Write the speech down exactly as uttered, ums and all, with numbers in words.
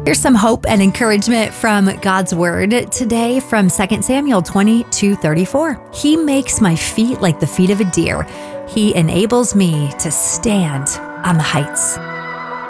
Here's some hope and encouragement from God's word today from Second Samuel twenty-two thirty-four. He makes my feet like the feet of a deer. He enables me to stand on the heights.